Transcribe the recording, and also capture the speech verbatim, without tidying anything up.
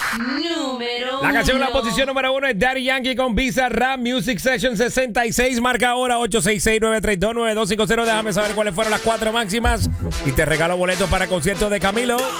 Número La canción en la uno. posición número uno es Daddy Yankee con Visa Rap Music Session sesenta y seis. Marca ahora ocho seis seis, nueve tres dos, nueve dos cinco cero. Déjame saber cuáles fueron las cuatro máximas y te regalo boletos para el concierto de Camilo.